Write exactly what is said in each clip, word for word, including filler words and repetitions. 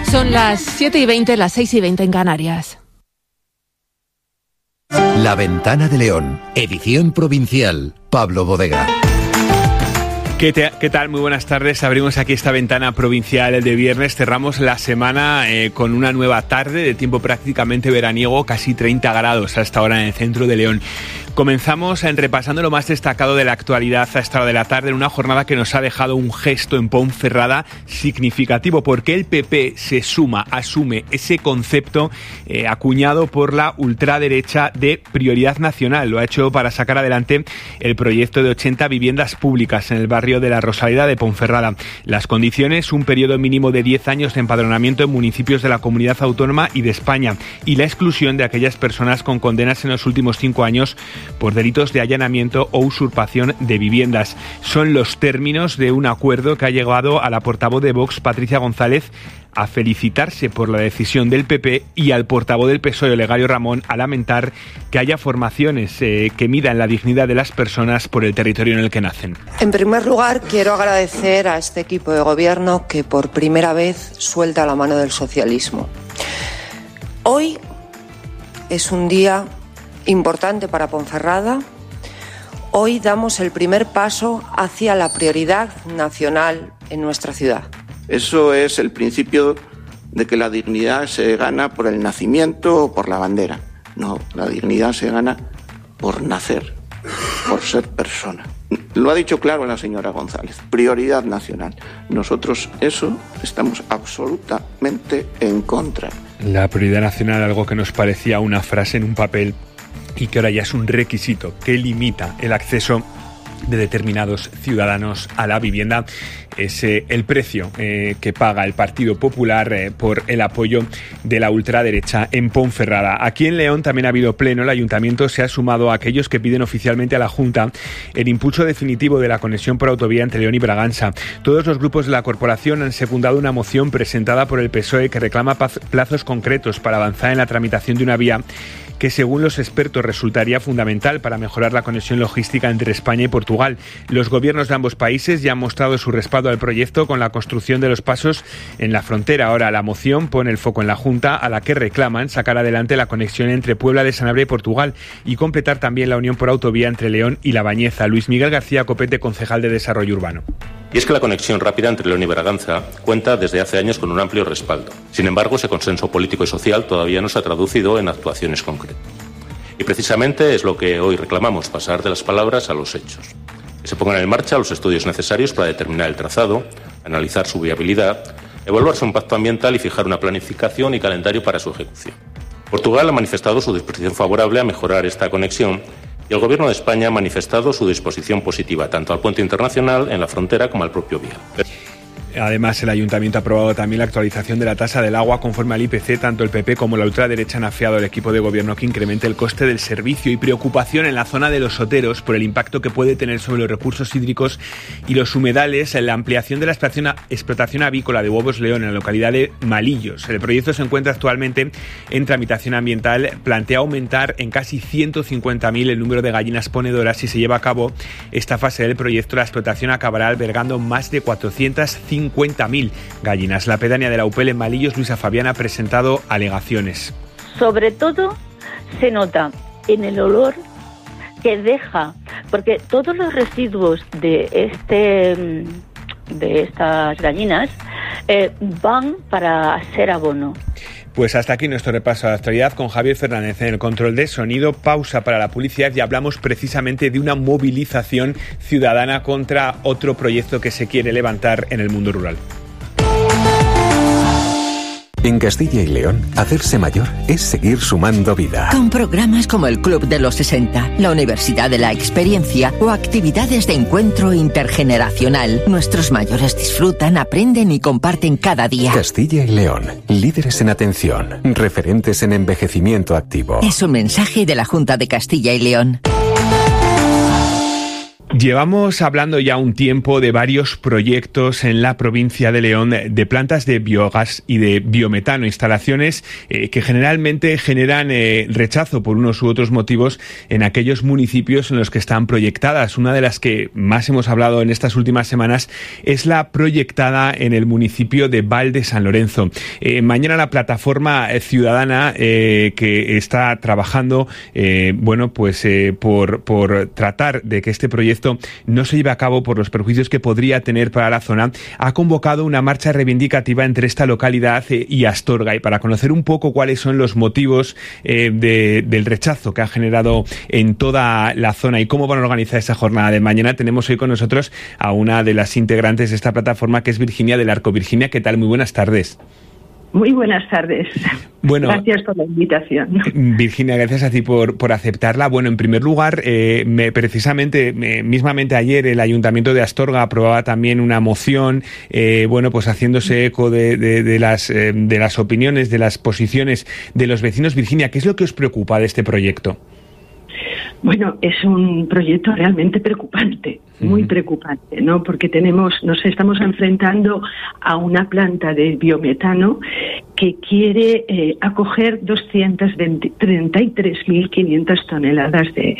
Son las siete y veinte, las seis y veinte en Canarias. La Ventana de León, edición provincial, Pablo Bodega. ¿Qué, te, ¿Qué tal? Muy buenas tardes. Abrimos aquí esta ventana provincial de viernes. Cerramos la semana eh, con una nueva tarde de tiempo prácticamente veraniego, casi treinta grados a esta hora en el centro de León. Comenzamos en repasando lo más destacado de la actualidad a esta hora de la tarde en una jornada que nos ha dejado un gesto en Ponferrada significativo, porque el P P se suma, asume ese concepto eh, acuñado por la ultraderecha de prioridad nacional. Lo ha hecho para sacar adelante el proyecto de ochenta viviendas públicas en el barrio de la Rosaleda de Ponferrada. Las condiciones: un periodo mínimo de diez años de empadronamiento en municipios de la comunidad autónoma y de España, y la exclusión de aquellas personas con condenas en los últimos cinco años por delitos de allanamiento o usurpación de viviendas. Son los términos de un acuerdo que ha llegado a la portavoz de Vox, Patricia González, a felicitarse por la decisión del P P, y al portavoz del P S O E, Olegario Ramón, a lamentar que haya formaciones eh, que midan la dignidad de las personas por el territorio en el que nacen. En primer lugar, quiero agradecer a este equipo de gobierno que por primera vez suelta la mano del socialismo. Hoy es un día importante para Ponferrada. Hoy damos el primer paso hacia la prioridad nacional en nuestra ciudad. Eso es el principio de que la dignidad se gana por el nacimiento o por la bandera. No, la dignidad se gana por nacer, por ser persona. Lo ha dicho claro la señora González, prioridad nacional. Nosotros eso estamos absolutamente en contra. La prioridad nacional, algo que nos parecía una frase en un papel y que ahora ya es un requisito que limita el acceso de determinados ciudadanos a la vivienda. Es eh, el precio eh, que paga el Partido Popular eh, por el apoyo de la ultraderecha en Ponferrada. Aquí en León también ha habido pleno. El Ayuntamiento se ha sumado a aquellos que piden oficialmente a la Junta el impulso definitivo de la conexión por autovía entre León y Bragança. Todos los grupos de la corporación han secundado una moción presentada por el P S O E que reclama plazos concretos para avanzar en la tramitación de una vía que, según los expertos, resultaría fundamental para mejorar la conexión logística entre España y Portugal. Los gobiernos de ambos países ya han mostrado su respaldo al proyecto con la construcción de los pasos en la frontera. Ahora la moción pone el foco en la Junta, a la que reclaman sacar adelante la conexión entre Puebla de Sanabria y Portugal y completar también la unión por autovía entre León y La Bañeza. Luis Miguel García Copete, concejal de Desarrollo Urbano. Y es que la conexión rápida entre León y Bragança cuenta desde hace años con un amplio respaldo. Sin embargo, ese consenso político y social todavía no se ha traducido en actuaciones concretas. Y precisamente es lo que hoy reclamamos, pasar de las palabras a los hechos. Que se pongan en marcha los estudios necesarios para determinar el trazado, analizar su viabilidad, evaluar su impacto ambiental y fijar una planificación y calendario para su ejecución. Portugal ha manifestado su disposición favorable a mejorar esta conexión y el Gobierno de España ha manifestado su disposición positiva tanto al puente internacional en la frontera como al propio vial. Además, el Ayuntamiento ha aprobado también la actualización de la tasa del agua conforme al I P C. Tanto el P P como la ultraderecha han afiado al equipo de gobierno que incremente el coste del servicio, y preocupación en la zona de Los Oteros por el impacto que puede tener sobre los recursos hídricos y los humedales en la ampliación de la explotación avícola de Huevos León en la localidad de Malillos. El proyecto se encuentra actualmente en tramitación ambiental. Plantea aumentar en casi ciento cincuenta mil el número de gallinas ponedoras. Si se lleva a cabo esta fase del proyecto, la explotación acabará albergando más de cuatrocientas cincuenta mil gallinas. La pedánea de la Upel en Malillos, Luisa Fabián, ha presentado alegaciones. Sobre todo se nota en el olor que deja, porque todos los residuos de este de estas gallinas eh, van para ser abono. Pues hasta aquí nuestro repaso a la actualidad con Javier Fernández en el control de sonido. Pausa para la publicidad y hablamos precisamente de una movilización ciudadana contra otro proyecto que se quiere levantar en el mundo rural. En Castilla y León, hacerse mayor es seguir sumando vida. Con programas como el Club de los sesenta, la Universidad de la Experiencia o actividades de encuentro intergeneracional, nuestros mayores disfrutan, aprenden y comparten cada día. Castilla y León, líderes en atención, referentes en envejecimiento activo. Es un mensaje de la Junta de Castilla y León. Llevamos hablando ya un tiempo de varios proyectos en la provincia de León de plantas de biogás y de biometano, instalaciones eh, que generalmente generan eh, rechazo por unos u otros motivos en aquellos municipios en los que están proyectadas. Una de las que más hemos hablado en estas últimas semanas es la proyectada en el municipio de Val de San Lorenzo. Eh, mañana la plataforma ciudadana eh, que está trabajando, eh, bueno, pues eh, por, por tratar de que este proyecto no se lleve a cabo por los perjuicios que podría tener para la zona, ha convocado una marcha reivindicativa entre esta localidad y Astorga, y para conocer un poco cuáles son los motivos eh, de, del rechazo que ha generado en toda la zona y cómo van a organizar esa jornada de mañana, tenemos hoy con nosotros a una de las integrantes de esta plataforma, que es Virginia del Arco. Virginia, ¿qué tal? Muy buenas tardes. Muy buenas tardes. Bueno, gracias por la invitación. Virginia, gracias a ti por, por aceptarla. Bueno, en primer lugar, eh, me, precisamente, me, mismamente ayer el Ayuntamiento de Astorga aprobaba también una moción, eh, bueno, pues haciéndose eco de, de, de, las, eh, de las opiniones, de las posiciones de los vecinos. Virginia, ¿qué es lo que os preocupa de este proyecto? Bueno, es un proyecto realmente preocupante, muy preocupante, ¿no? Porque tenemos, nos estamos enfrentando a una planta de biometano que quiere eh, acoger doscientas treinta y tres mil quinientas toneladas de,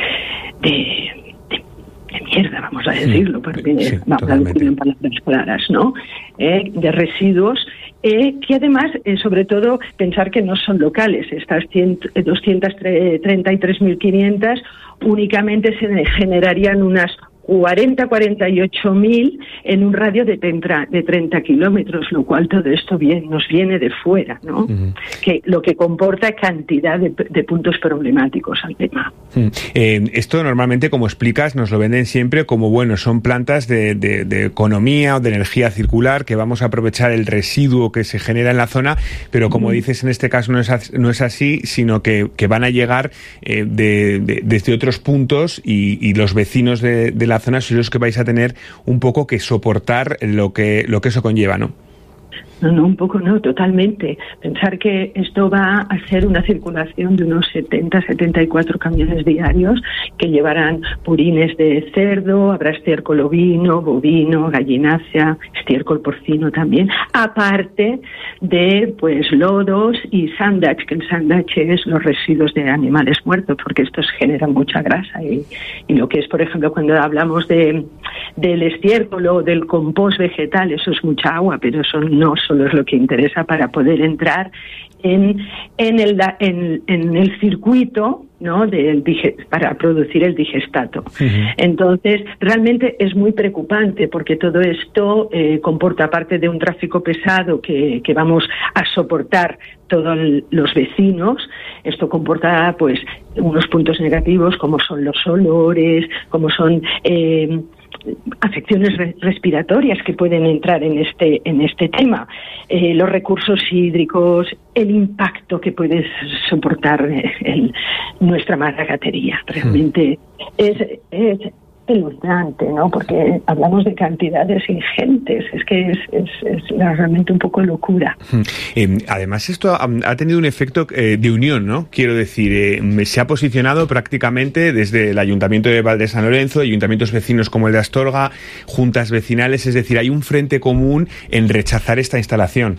de, de, de mierda, vamos a decirlo, porque sí, vamos a decirlo en palabras claras, ¿no? Eh, de residuos. Eh, que además, eh, sobre todo, pensar que no son locales. Estas doscientas treinta y tres mil quinientas únicamente se generarían unas cuarenta a cuarenta y ocho mil en un radio de treinta, de treinta kilómetros, lo cual todo esto bien, nos viene de fuera, ¿no? Uh-huh. Que lo que comporta cantidad de, de puntos problemáticos al tema. Uh-huh. Eh, esto normalmente, como explicas, nos lo venden siempre como, bueno, son plantas de, de, de economía o de energía circular, que vamos a aprovechar el residuo que se genera en la zona, pero como uh-huh. dices, en este caso no es, no es así, sino que, que van a llegar eh, de, de, desde otros puntos y, y los vecinos de, de la zona sois los que vais a tener un poco que soportar lo que lo que eso conlleva, ¿no? No, no, un poco no, totalmente. Pensar que esto va a ser una circulación de unos setenta, setenta y cuatro camiones diarios que llevarán purines de cerdo, habrá estiércol ovino, bovino, gallinácea, estiércol porcino también, aparte de pues lodos y sandach, que el sandach es los residuos de animales muertos, porque estos generan mucha grasa y, y lo que es, por ejemplo, cuando hablamos de del estiércol o del compost vegetal, eso es mucha agua, pero eso no solo es lo que interesa para poder entrar en en el en, en el circuito, ¿no? Del para producir el digestato. Uh-huh. Entonces, realmente es muy preocupante porque todo esto eh, comporta, parte de un tráfico pesado que, que vamos a soportar todos los vecinos. Esto comporta, pues, unos puntos negativos como son los olores, como son eh, afecciones re- respiratorias que pueden entrar en este en este tema, eh, los recursos hídricos, el impacto que puede soportar el, nuestra maragatería. Realmente mm. es, es espeluznante, ¿no? Porque hablamos de cantidades ingentes, es que es, es, es realmente un poco locura. Eh, además, esto ha, ha tenido un efecto eh, de unión, ¿no? Quiero decir, eh, se ha posicionado prácticamente desde el Ayuntamiento de Val de San Lorenzo, ayuntamientos vecinos como el de Astorga, juntas vecinales, es decir, hay un frente común en rechazar esta instalación.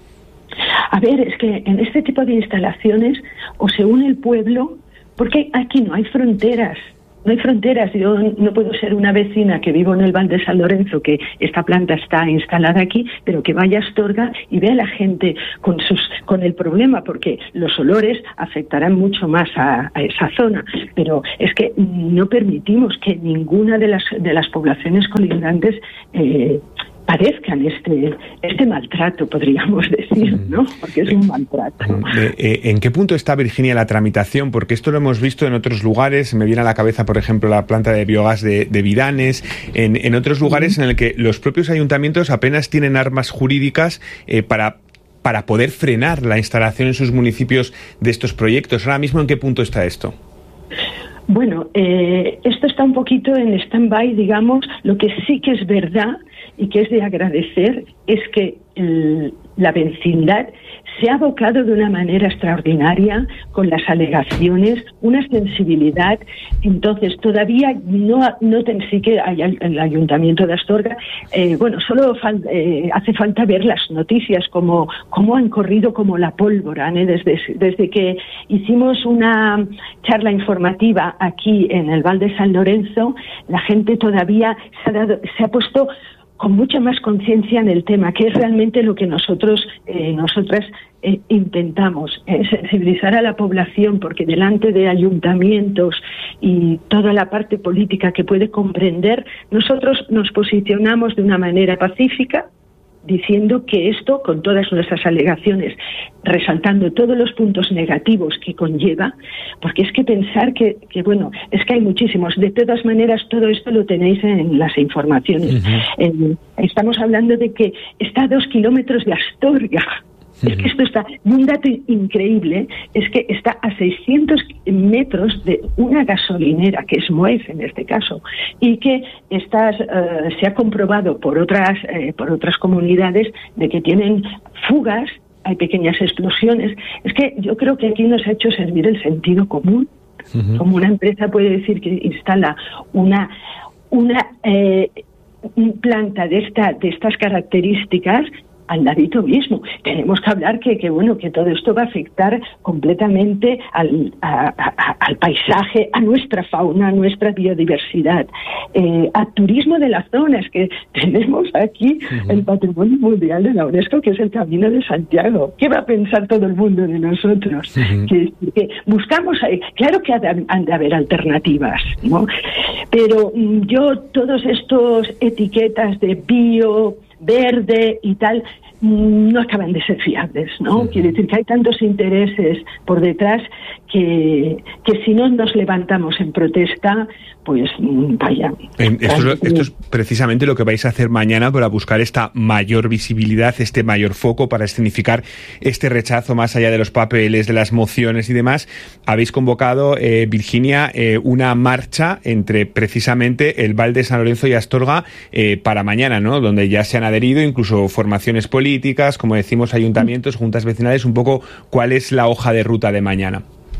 A ver, es que en este tipo de instalaciones o se une el pueblo, porque aquí no hay fronteras. No hay fronteras. Yo no puedo ser una vecina que vivo en el Val de San Lorenzo, que esta planta está instalada aquí, pero que vaya a Astorga y vea a la gente con sus con el problema, porque los olores afectarán mucho más a, a esa zona. Pero es que no permitimos que ninguna de las de las poblaciones colindantes eh, padezcan este este maltrato, podríamos decir, ¿no? Porque es un maltrato. ¿En qué punto está, Virginia, la tramitación? Porque esto lo hemos visto en otros lugares. Me viene a la cabeza, por ejemplo, la planta de biogás de, de Vidanes, en, en otros lugares en el que los propios ayuntamientos apenas tienen armas jurídicas eh, para para poder frenar la instalación en sus municipios de estos proyectos. Ahora mismo, ¿en qué punto está esto? Bueno, eh, esto está un poquito en stand-by, digamos. Lo que sí que es verdad y que es de agradecer es que el, la vecindad se ha abocado de una manera extraordinaria con las alegaciones, una sensibilidad. Entonces, todavía no, no sí que hay el Ayuntamiento de Astorga, eh, bueno, solo fal, eh, hace falta ver las noticias, como, como han corrido como la pólvora, ¿eh? desde, desde que hicimos una charla informativa aquí en el Val de San Lorenzo, la gente todavía se ha, dado, se ha puesto con mucha más conciencia en el tema, que es realmente lo que nosotros, eh, nosotras eh, intentamos, eh, sensibilizar a la población, porque delante de ayuntamientos y toda la parte política que puede comprender, nosotros nos posicionamos de una manera pacífica, diciendo que esto, con todas nuestras alegaciones, resaltando todos los puntos negativos que conlleva, porque es que pensar que, que bueno, es que hay muchísimos. De todas maneras, todo esto lo tenéis en las informaciones. Uh-huh. En, estamos hablando de que está a dos kilómetros de Astorga. Uh-huh. Es que esto está, y un dato increíble es que está a seiscientos metros de una gasolinera, que es Moef en este caso, y que estas, uh, se ha comprobado por otras, eh, por otras comunidades de que tienen fugas, hay pequeñas explosiones. Es que yo creo que aquí nos ha hecho servir el sentido común. Uh-huh. Como una empresa puede decir que instala una, una eh, planta de, esta, de estas características al ladito mismo. Tenemos que hablar que, que bueno, que todo esto va a afectar completamente al, a, a, al paisaje, a nuestra fauna, a nuestra biodiversidad, eh, al turismo de la zona. Es que tenemos aquí uh-huh. el Patrimonio Mundial de la UNESCO, que es el Camino de Santiago. ¿Qué va a pensar todo el mundo de nosotros? Uh-huh. Que, que buscamos, claro que han de haber alternativas, ¿no? Pero yo, todos estos etiquetas de bio, verde y tal, no acaban de ser fiables, ¿no? Sí. Quiere decir que hay tantos intereses por detrás que, que si no nos levantamos en protesta, pues vaya. Esto es, esto es precisamente lo que vais a hacer mañana para buscar esta mayor visibilidad, este mayor foco, para escenificar este rechazo más allá de los papeles, de las mociones y demás. Habéis convocado, eh, Virginia, eh, una marcha entre precisamente el Val de San Lorenzo y Astorga eh, para mañana, ¿no? Donde ya se han adherido incluso formaciones políticas, como decimos, ayuntamientos, juntas vecinales. Un poco, ¿cuál es la hoja de ruta de mañana?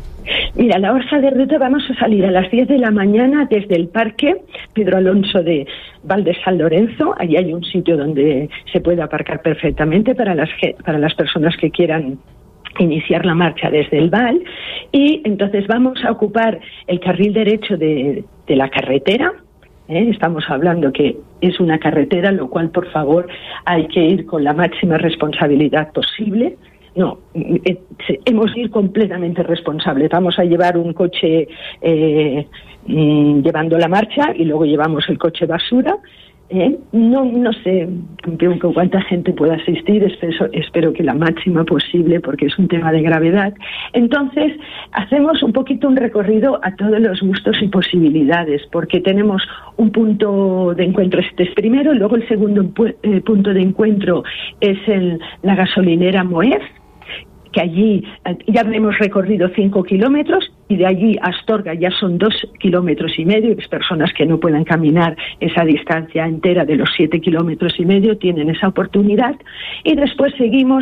Mira, la hoja de ruta, vamos a salir a las diez de la mañana desde el Parque Pedro Alonso de Val de San Lorenzo. Allí hay un sitio donde se puede aparcar perfectamente para las, para las personas que quieran iniciar la marcha desde el Val. Y entonces vamos a ocupar el carril derecho de, de la carretera. ¿Eh? Estamos hablando que es una carretera, lo cual, por favor, hay que ir con la máxima responsabilidad posible. No, eh, hemos de ir completamente responsables. Vamos a llevar un coche eh, mm, llevando la marcha, y luego llevamos el coche basura. ¿Eh? No, no sé con cuánta gente pueda asistir, espero, espero que la máxima posible, porque es un tema de gravedad. Entonces, hacemos un poquito un recorrido a todos los gustos y posibilidades, porque tenemos un punto de encuentro, este es primero, luego el segundo eh, punto de encuentro es el, la gasolinera Moef, que allí ya hemos recorrido cinco kilómetros, y de allí a Astorga ya son dos kilómetros y medio. Y las personas que no puedan caminar esa distancia entera de los siete kilómetros y medio tienen esa oportunidad. Y después seguimos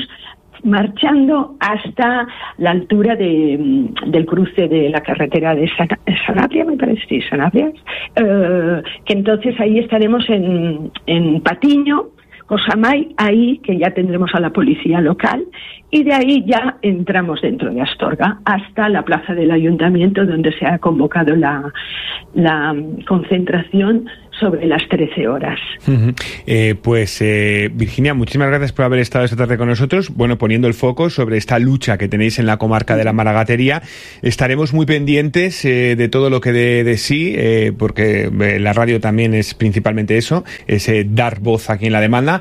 marchando hasta la altura de, del cruce de la carretera de San, Sanabria, me parece, sí, Sanabria, eh, que entonces ahí estaremos en, en Patiño, Cosamay, ahí que ya tendremos a la policía local, y de ahí ya entramos dentro de Astorga hasta la plaza del ayuntamiento, donde se ha convocado la, la concentración sobre las trece horas. Uh-huh. Eh, pues eh, Virginia, muchísimas gracias por haber estado esta tarde con nosotros, bueno, poniendo el foco sobre esta lucha que tenéis en la comarca de la Maragatería. Estaremos muy pendientes eh, de todo lo que dé de sí, eh, porque eh, la radio también es principalmente eso, es eh, dar voz a quien la demanda.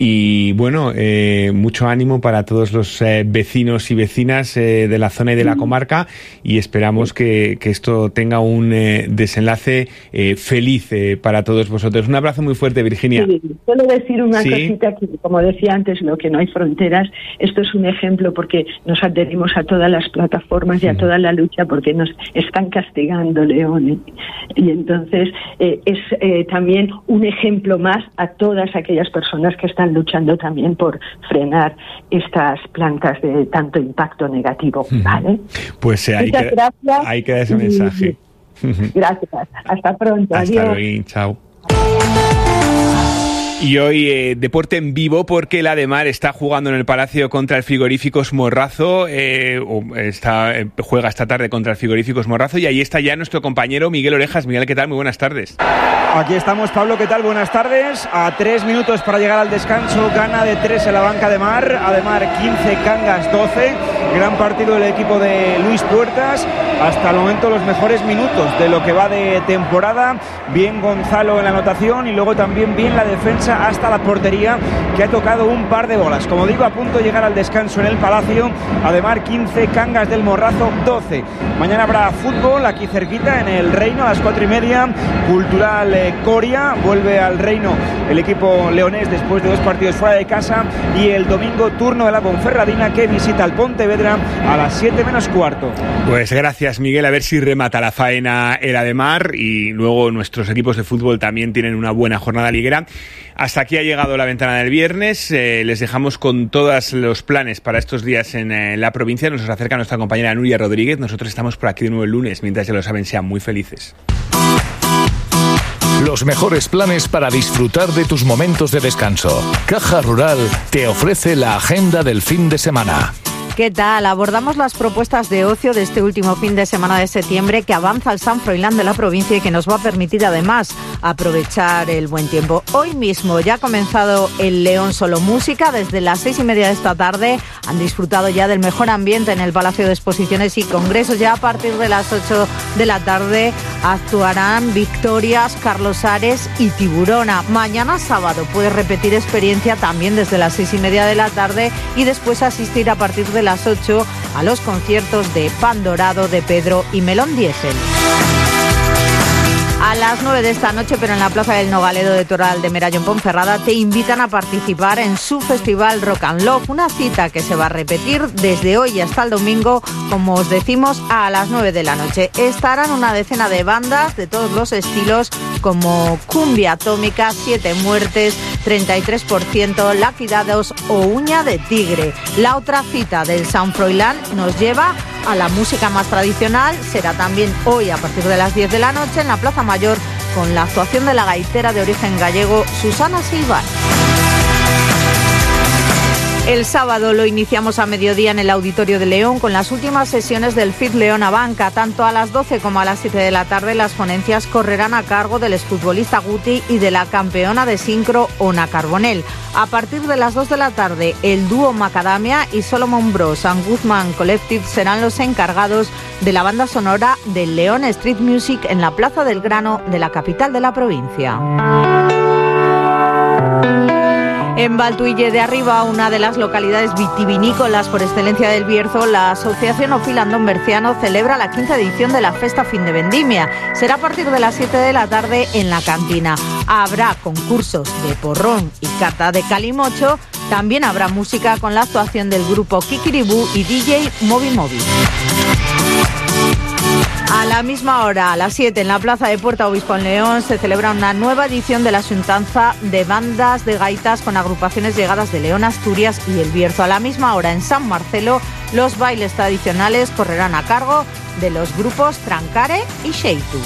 Y bueno, eh, mucho ánimo para todos los eh, vecinos y vecinas eh, de la zona y de la comarca, y esperamos que, que esto tenga un eh, desenlace eh, feliz eh, para todos vosotros. Un abrazo muy fuerte, Virginia. Sí, solo decir una ¿Sí? cosita que, como decía antes, lo que no hay fronteras. Esto es un ejemplo porque nos adherimos a todas las plataformas y a toda la lucha porque nos están castigando, León. Y entonces eh, es eh, también un ejemplo más a todas aquellas personas que están luchando también por frenar estas plantas de tanto impacto negativo, ¿vale? Pues eh, ahí, Muchas queda, gracias. ahí queda ese mensaje. Gracias. Hasta pronto. Hasta Adiós. luego. Chao. Y hoy eh, deporte en vivo porque el Ademar está jugando en el Palacio contra el Frigoríficos Morrazo, eh, o está, eh, juega esta tarde contra el Frigoríficos Morrazo y ahí está ya nuestro compañero Miguel Orejas. Miguel, ¿qué tal? Muy buenas tardes. Aquí estamos, Pablo, ¿qué tal? Buenas tardes. A tres minutos para llegar al descanso, gana de tres en la banca de Mar, Ademar quince, Cangas doce, gran partido del equipo de Luis Puertas, hasta el momento los mejores minutos de lo que va de temporada, bien Gonzalo en la anotación y luego también bien la defensa hasta la portería, que ha tocado un par de bolas. Como digo, a punto de llegar al descanso en el Palacio, Ademar quince, Cangas del Morrazo doce. Mañana habrá fútbol aquí cerquita en el Reino a las cuatro y media, Cultural eh, Coria, vuelve al Reino el equipo leonés después de dos partidos fuera de casa, y el domingo turno de la Ponferradina que visita al Pontevedra a las siete menos cuarto. Pues gracias, Miguel, a ver si remata la faena el Ademar y luego nuestros equipos de fútbol también tienen una buena jornada liguera. Hasta aquí ha llegado la ventana del viernes. Eh, les dejamos con todos los planes para estos días en eh, la provincia. Nos acerca nuestra compañera Nuria Rodríguez. Nosotros estamos por aquí de nuevo el lunes. Mientras ya lo saben, sean muy felices. Los mejores planes para disfrutar de tus momentos de descanso. Caja Rural te ofrece la agenda del fin de semana. ¿Qué tal? Abordamos las propuestas de ocio de este último fin de semana de septiembre que avanza el San Froilán de la provincia y que nos va a permitir además aprovechar el buen tiempo. Hoy mismo ya ha comenzado el León Solo Música. Desde las seis y media de esta tarde han disfrutado ya del mejor ambiente en el Palacio de Exposiciones y Congresos. Ya a partir de las ocho de la tarde actuarán Victorias, Carlos Ares y Tiburona. Mañana sábado puedes repetir experiencia también desde las seis y media de la tarde y después asistir a partir de las ocho a los conciertos de Pan Dorado, de Pedro y Melón Diesel. A las nueve de esta noche, pero en la Plaza del Nogaledo de Toral de Merayo en Ponferrada, te invitan a participar en su festival Rock and Love, una cita que se va a repetir desde hoy hasta el domingo, como os decimos, a las nueve de la noche. Estarán una decena de bandas de todos los estilos, como Cumbia Atómica, Siete Muertes, treinta y tres por ciento, Laquidados o Uña de Tigre. La otra cita del San Froilán nos lleva a la música más tradicional. Será también hoy a partir de las diez de la noche en la Plaza Mayor con la actuación de la gaitera de origen gallego Susana Silván. El sábado lo iniciamos a mediodía en el Auditorio de León con las últimas sesiones del F I T León Abanca. Tanto a las doce como a las siete de la tarde las ponencias correrán a cargo del exfutbolista Guti y de la campeona de sincro Ona Carbonell. A partir de las dos de la tarde el dúo Macadamia y Solomon Bros and Guzmán Collective serán los encargados de la banda sonora del León Street Music en la Plaza del Grano de la capital de la provincia. En Valtuille de Arriba, una de las localidades vitivinícolas por excelencia del Bierzo, la Asociación Ofilandón Berciano celebra la quinta edición de la Festa Fin de Vendimia. Será a partir de las siete de la tarde en la cantina. Habrá concursos de porrón y cata de calimocho. También habrá música con la actuación del grupo Kikiribú y D J Moby Moby. A la misma hora, a las siete, en la Plaza de Puerta Obispo en León, se celebra una nueva edición de la Xuntanza de bandas de gaitas con agrupaciones llegadas de León, Asturias y El Bierzo. A la misma hora, en San Marcelo, los bailes tradicionales correrán a cargo de los grupos Trancare y Xeitu.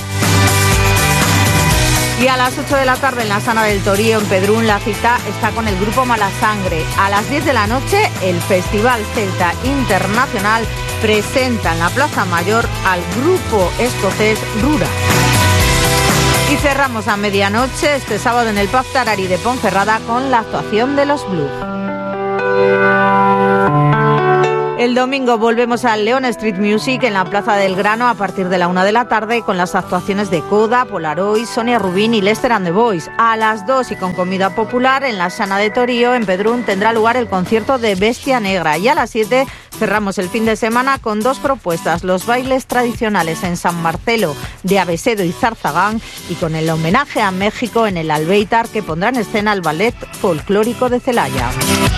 Y a las ocho de la tarde en la Sana del Torío, en Pedrún, la cita está con el grupo Malasangre. A las diez de la noche, el Festival Celta Internacional presenta en la Plaza Mayor al grupo escocés Rura. Y cerramos a medianoche este sábado en el Pub Tarari de Ponferrada con la actuación de los Blues. El El domingo volvemos al León Street Music en la Plaza del Grano a partir de la una de la tarde con las actuaciones de Coda, Polaroid, Sonia Rubín y Lester and the Boys. A las dos y con comida popular en la Sana de Torío, en Pedrún, tendrá lugar el concierto de Bestia Negra. Y a las siete cerramos el fin de semana con dos propuestas: los bailes tradicionales en San Marcelo de Abesedo y Zarzagán, y con el homenaje a México en el Albéitar, que pondrá en escena el Ballet Folclórico de Celaya.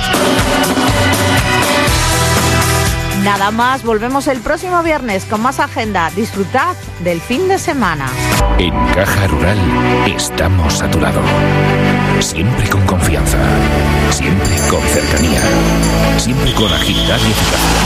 Nada más, volvemos el próximo viernes con más agenda. Disfrutad del fin de semana. En Caja Rural estamos a tu lado. Siempre con confianza, siempre con cercanía, siempre con agilidad y eficacia.